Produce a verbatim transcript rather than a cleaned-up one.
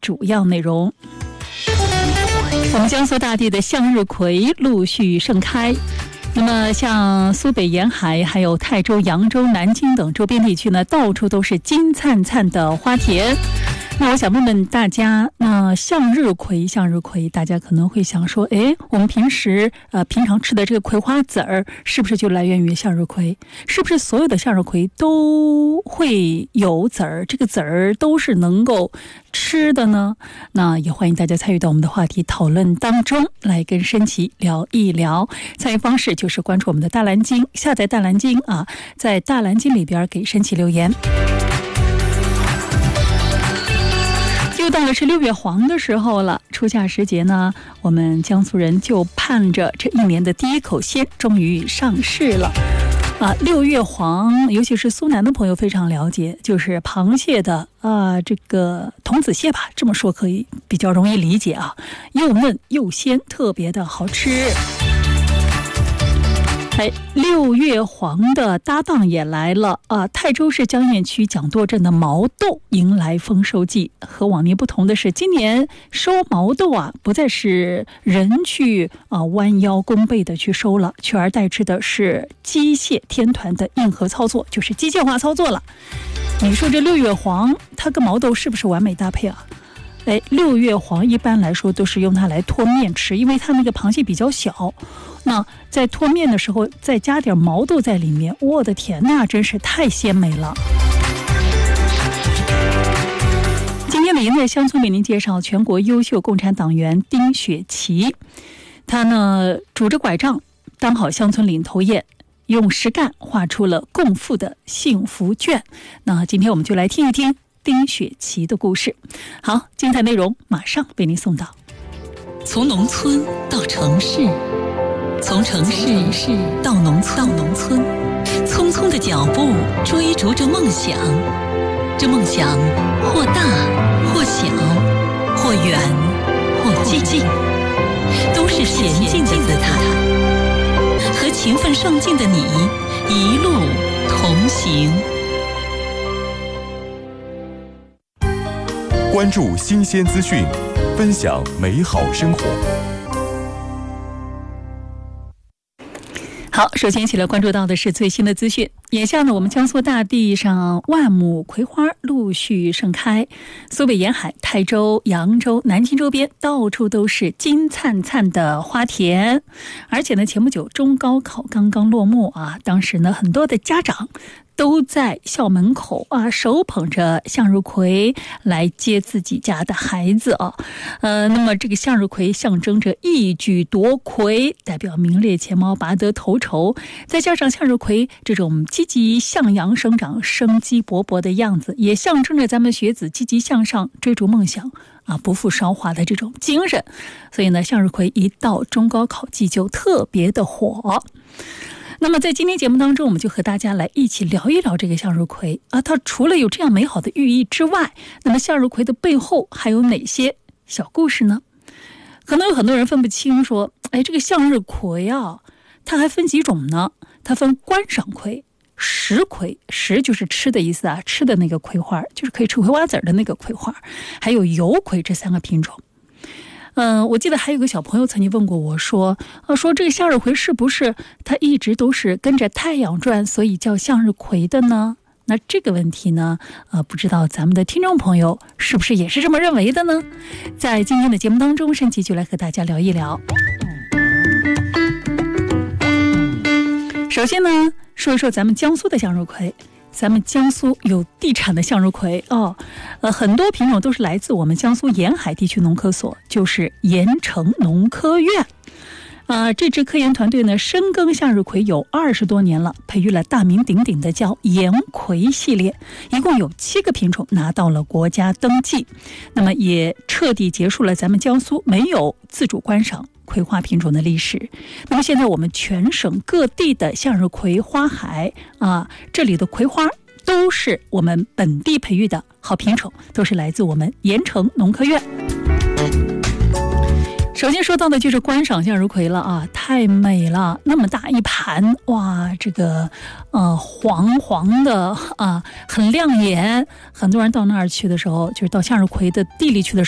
主要内容。我们江苏大地的向日葵陆续盛开，那么像苏北沿海还有泰州、扬州、南京等周边地区呢，到处都是金灿灿的花田。那我想问问大家，那向日葵向日葵大家可能会想说，诶，我们平时呃平常吃的这个葵花籽儿是不是就来源于向日葵？是不是所有的向日葵都会有籽儿，这个籽儿都是能够吃的呢？那也欢迎大家参与到我们的话题讨论当中来，跟申奇聊一聊。参与方式就是关注我们的大蓝鲸，下载大蓝鲸啊，在大蓝鲸里边给申奇留言。又到了是六月黄的时候了，初夏时节呢，我们江苏人就盼着这一年的第一口鲜终于上市了。啊，六月黄，尤其是苏南的朋友非常了解，就是螃蟹的啊，这个童子蟹吧，这么说可以比较容易理解啊，又嫩又鲜，特别的好吃。哎，六月黄的搭档也来了啊！泰州市江堰区蒋垛镇的毛豆迎来丰收季。和往年不同的是，今年收毛豆啊，不再是人去啊弯腰弓背的去收了，取而代之的是机械天团的硬核操作，就是机械化操作了。你说这六月黄，它跟毛豆是不是完美搭配啊？哎，六月黄一般来说都是用它来脱面吃，因为它那个螃蟹比较小。那在脱面的时候再加点毛豆在里面，我的天呐，真是太鲜美了。今天的赢在乡村为您介绍全国优秀共产党员丁雪琪，他呢拄着拐杖当好乡村领头雁，用实干画出了共富的幸福卷。那今天我们就来听一听丁雪琪的故事。好，精彩内容马上为您送到。 从农村到城市，从城市到农村，到农村，匆匆的脚步追逐着梦想。这梦想或大或小，或远或近，都是前进的姿态。和勤奋上进的你一路同行。 关注新鲜资讯，分享美好生活。 好，首先一起来关注到的是最新的资讯。眼下呢，我们江苏大地上万亩葵花陆续盛开，苏北沿海、泰州、扬州、南京周边到处都是金灿灿的花田。而且呢，前不久中高考刚刚落幕啊，当时呢，很多的家长都在校门口啊，手捧着向日葵来接自己家的孩子啊。呃，那么这个向日葵象征着一举夺魁，代表名列前茅、拔得头筹。再加上向日葵这种积极向阳生长、生机勃勃的样子，也象征着咱们学子积极向上、追逐梦想啊，不负韶华的这种精神。所以呢，向日葵一到中高考季就特别的火。那么在今天节目当中，我们就和大家来一起聊一聊这个向日葵啊，它除了有这样美好的寓意之外，那么向日葵的背后还有哪些小故事呢？可能有很多人分不清，说，哎，这个向日葵啊，它还分几种呢？它分观赏葵、食葵，食就是吃的意思啊，吃的那个葵花，就是可以吃葵花籽的那个葵花，还有油葵这三个品种。嗯，我记得还有个小朋友曾经问过我说，呃，说这个向日葵是不是它一直都是跟着太阳转，所以叫向日葵的呢？那这个问题呢，呃，不知道咱们的听众朋友是不是也是这么认为的呢？在今天的节目当中，申奇就来和大家聊一聊。首先呢，说一说咱们江苏的向日葵。咱们江苏有地产的向日葵哦，呃，很多品种都是来自我们江苏沿海地区农科所，就是盐城农科院。啊、呃，这支科研团队呢，深耕向日葵有二十多年了，培育了大名鼎鼎的叫盐葵系列，一共有七个品种拿到了国家登记。那么也彻底结束了咱们江苏没有自主观赏葵花品种的历史。那么现在我们全省各地的向日葵花海啊，这里的葵花都是我们本地培育的好品种，都是来自我们盐城农科院。首先说到的就是观赏向日葵了啊，太美了，那么大一盘，哇，这个呃黄黄的啊，很亮眼。很多人到那儿去的时候，就是到向日葵的地里去的时候